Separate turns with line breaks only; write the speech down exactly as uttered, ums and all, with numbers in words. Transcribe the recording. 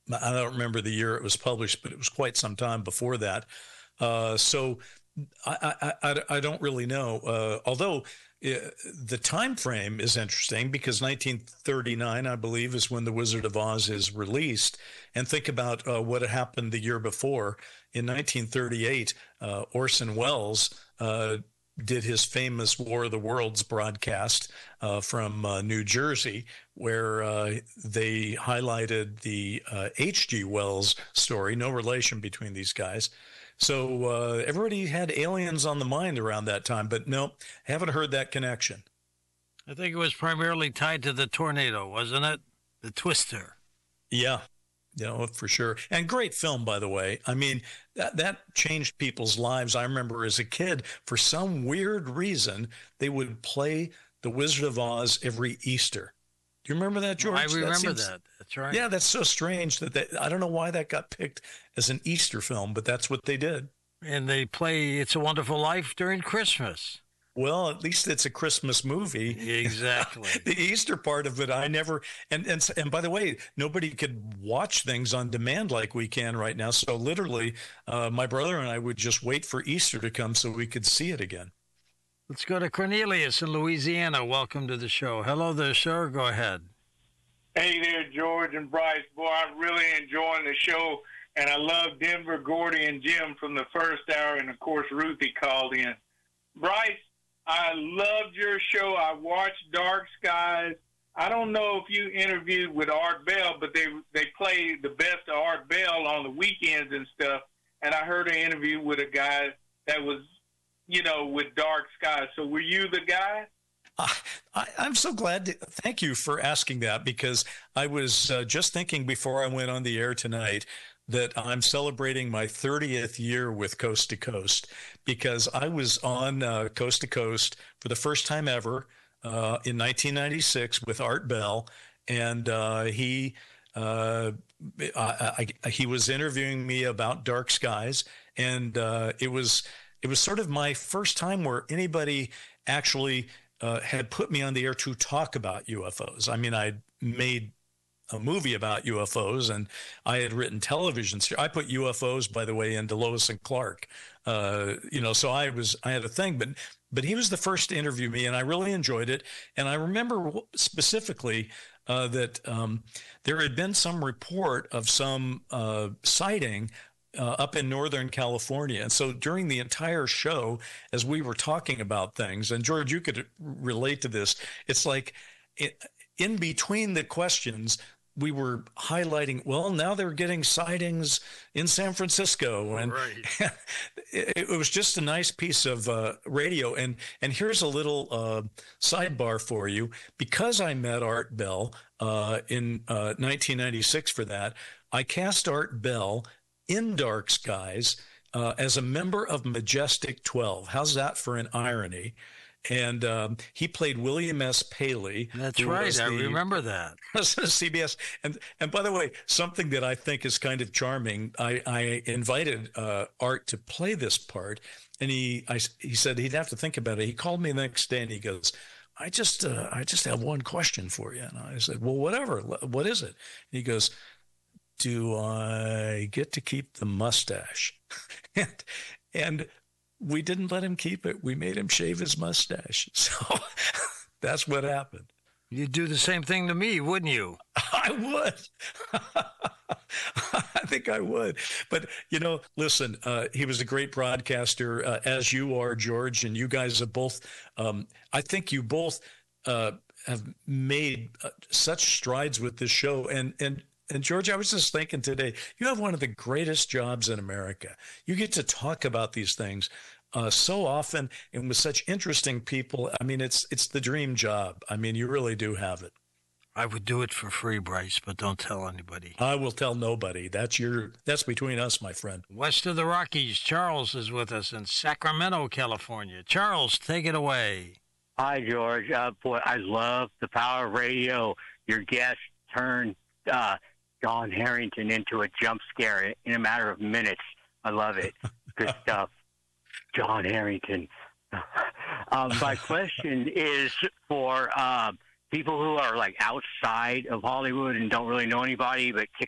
I don't remember the year it was published, but it was quite some time before that. Uh, so I, I, I, I don't really know. Uh, although uh, the time frame is interesting because nineteen thirty-nine, I believe, is when The Wizard of Oz is released. And think about uh, what had happened the year before. In nineteen thirty-eight, uh, Orson Welles uh, did his famous War of the Worlds broadcast uh, from uh, New Jersey, where uh, they highlighted the uh, H G. Wells story, no relation between these guys. So uh, everybody had aliens on the mind around that time, but no, haven't heard that connection.
I think it was primarily tied to the tornado, wasn't it? The Twister.
Yeah. You know, for sure. And great film, by the way. I mean, that, that changed people's lives. I remember as a kid, for some weird reason, they would play The Wizard of Oz every Easter. Do you remember that, George?
I remember that.
Seems,
that. That's right.
Yeah, that's so strange that they, I don't know why that got picked as an Easter film, but that's what they did.
And they play It's a Wonderful Life during Christmas.
Well, at least it's a Christmas movie.
Exactly.
The Easter part of it, I never, and, and, and by the way, nobody could watch things on demand like we can right now. So literally, uh, my brother and I would just wait for Easter to come so we could see it again.
Let's go to Cornelius in Louisiana. Welcome to the show. Hello there, sir. Go ahead.
Hey there, George and Bryce. Boy, I'm really enjoying the show, and I love Denver, Gordy, and Jim from the first hour, and of course, Ruthie called in. Bryce, I loved your show. I watched Dark Skies. I don't know if you interviewed with Art Bell, but they they play the best of Art Bell on the weekends and stuff. And I heard an interview with a guy that was, you know, with Dark Skies. So were you the guy?
Uh, I, I'm so glad. To, thank you for asking that, because I was uh, just thinking before I went on the air tonight that I'm celebrating my thirtieth year with Coast to Coast, because I was on uh, Coast to Coast for the first time ever uh, in nineteen ninety-six with Art Bell, and uh, he uh, I, I, he was interviewing me about Dark Skies, and uh, it was it was sort of my first time where anybody actually uh, had put me on the air to talk about U F Os. I mean, I made a movie about U F Os, and I had written television. I put U F Os, by the way, into Lois and Clark. Uh, you know, so I was I had a thing, but but he was the first to interview me, and I really enjoyed it. And I remember specifically uh, that um, there had been some report of some uh, sighting Uh, up in Northern California. And so during the entire show, as we were talking about things, and George, you could relate to this, it's like it, in between the questions, we were highlighting, well, now they're getting sightings in San Francisco. And
right.
it, it was just a nice piece of uh, radio. And, and here's a little uh, sidebar for you. Because I met Art Bell uh, in uh, nineteen ninety-six for that, I cast Art Bell in Dark Skies uh, as a member of Majestic twelve. How's that for an irony? And um, he played William S. Paley.
That's right. I the, remember that.
C B S. And and by the way, something that I think is kind of charming, I, I invited uh, Art to play this part, and he I, he said he'd have to think about it. He called me the next day, and he goes, I just uh, I just have one question for you. And I said, well, whatever. What is it? And he goes, do I get to keep the mustache? and, and we didn't let him keep it. We made him shave his mustache. So that's what happened.
You'd do the same thing to me, wouldn't you?
I would. I think I would. But, you know, listen, uh, he was a great broadcaster, uh, as you are, George, and you guys have both, um, I think you both uh, have made uh, such strides with this show. And, and, And George, I was just thinking today, you have one of the greatest jobs in America. You get to talk about these things uh, so often and with such interesting people. I mean, it's it's the dream job. I mean, you really do have it.
I would do it for free, Bryce, but don't tell anybody.
I will tell nobody. That's your that's between us, my friend.
West of the Rockies, Charles is with us in Sacramento, California. Charles, take it away.
Hi, George. Uh, boy, I love the power of radio. Your guest turned uh, John Harrington into a jump scare in a matter of minutes. I love it. Good stuff. John Harrington. um, my question is for uh, people who are like outside of Hollywood and don't really know anybody but kick